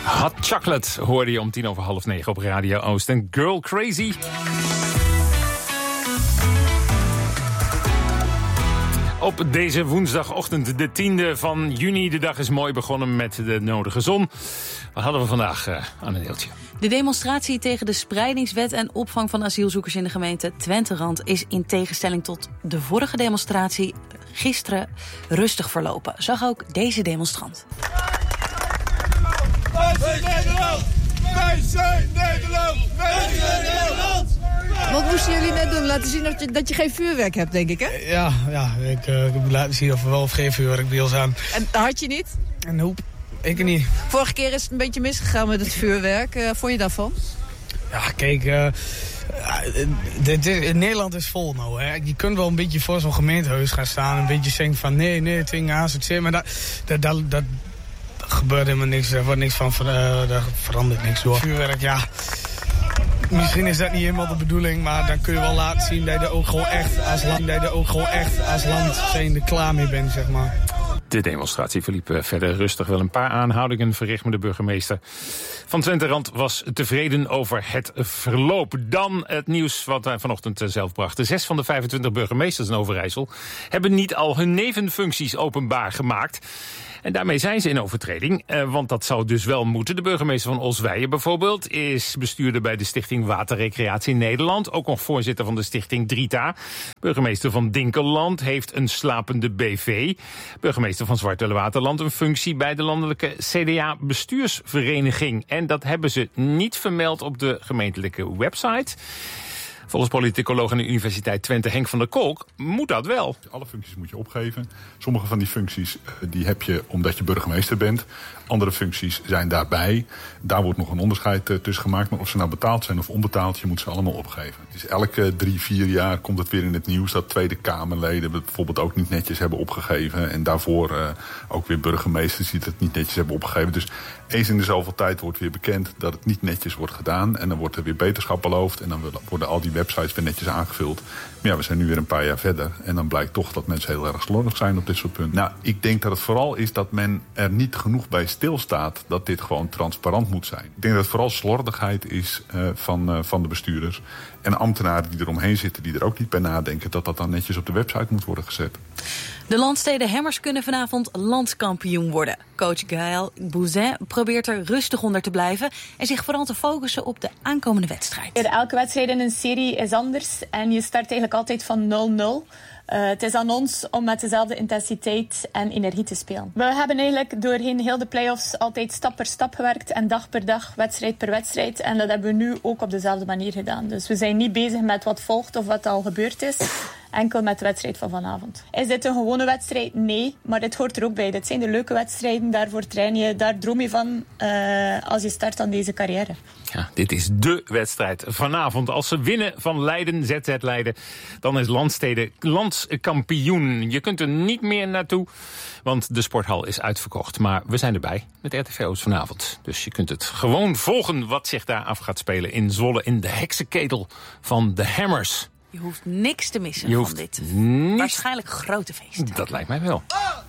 Hot Chocolate hoorde je om 9:10 op Radio Oost. En Girl Crazy. Op deze woensdagochtend, de 10e van juni. De dag is mooi begonnen met de nodige zon. Wat hadden we vandaag aan een deeltje? De demonstratie tegen de spreidingswet en opvang van asielzoekers in de gemeente Twenterand is in tegenstelling tot de vorige demonstratie gisteren rustig verlopen. Zag ook deze demonstrant. Wij zijn Nederland! Wij zijn Nederland! Wij zijn Nederland! Wat moesten jullie net doen? Laten zien dat je geen vuurwerk hebt, denk ik, hè? Ja, ik heb laten zien of er wel of geen vuurwerk bij ons aan. En had je niet? En hoep, ik niet. Vorige keer is het een beetje misgegaan met het vuurwerk. Vond je daarvan? Ja, kijk, Nederland is vol nou. Hè. Je kunt wel een beetje voor zo'n gemeentehuis gaan staan. Een beetje zeggen van nee, twingen AZC. Maar dat gebeurt helemaal niks. Er wordt niks van, daar verandert niks door. Vuurwerk, ja. Misschien is dat niet helemaal de bedoeling, maar dan kun je wel laten zien dat je er ook gewoon echt als land zijnde klaar mee bent, zeg maar. De demonstratie verliep verder rustig. Wel een paar aanhoudingen verricht, maar de burgemeester van Twenterand was tevreden over het verloop. Dan het nieuws wat hij vanochtend zelf bracht. 6 van de 25 burgemeesters in Overijssel hebben niet al hun nevenfuncties openbaar gemaakt. En daarmee zijn ze in overtreding, want dat zou dus wel moeten. De burgemeester van Osweijen bijvoorbeeld is bestuurder bij de Stichting Waterrecreatie Nederland. Ook nog voorzitter van de Stichting Drita. Burgemeester van Dinkeland heeft een slapende BV. Burgemeester van Zwartewaterland een functie bij de landelijke CDA-bestuursvereniging. En dat hebben ze niet vermeld op de gemeentelijke website. Volgens politicoloog aan de Universiteit Twente Henk van der Kolk moet dat wel. Alle functies moet je opgeven. Sommige van die functies die heb je omdat je burgemeester bent. Andere functies zijn daarbij. Daar wordt nog een onderscheid tussen gemaakt. Maar of ze nou betaald zijn of onbetaald, je moet ze allemaal opgeven. Dus elke 3-4 jaar komt het weer in het nieuws dat Tweede Kamerleden bijvoorbeeld ook niet netjes hebben opgegeven. En daarvoor ook weer burgemeesters die het niet netjes hebben opgegeven. Dus eens in de zoveel tijd wordt weer bekend dat het niet netjes wordt gedaan. En dan wordt er weer beterschap beloofd. En dan worden al die websites weer netjes aangevuld. Maar ja, we zijn nu weer een paar jaar verder. En dan blijkt toch dat mensen heel erg slordig zijn op dit soort punten. Nou, ik denk dat het vooral is dat men er niet genoeg bij stilstaat dat dit gewoon transparant moet zijn. Ik denk dat het vooral slordigheid is van de bestuurders. En ambtenaren die eromheen zitten, die er ook niet bij nadenken dat dat dan netjes op de website moet worden gezet. De landsteden Hemmers kunnen vanavond landskampioen worden. Coach Gaël Bouzin probeert er rustig onder te blijven en zich vooral te focussen op de aankomende wedstrijd. Elke wedstrijd in een serie is anders en je start eigenlijk altijd van 0-0. Het is aan ons om met dezelfde intensiteit en energie te spelen. We hebben eigenlijk doorheen heel de play-offs altijd stap per stap gewerkt en dag per dag, wedstrijd per wedstrijd. En dat hebben we nu ook op dezelfde manier gedaan. Dus we zijn niet bezig met wat volgt of wat al gebeurd is. Enkel met de wedstrijd van vanavond. Is dit een gewone wedstrijd? Nee, maar dit hoort er ook bij. Dit zijn de leuke wedstrijden, daarvoor train je, daar droom je van als je start aan deze carrière. Ja, dit is dé wedstrijd vanavond. Als ze winnen van Leiden, ZZ Leiden, dan is Landstede landskampioen. Je kunt er niet meer naartoe, want de sporthal is uitverkocht. Maar we zijn erbij met RTV Oost vanavond. Dus je kunt het gewoon volgen wat zich daar af gaat spelen in Zwolle in de heksenketel van de Hammers. Je hoeft niks te missen van dit waarschijnlijk grote feest. Dat lijkt mij wel.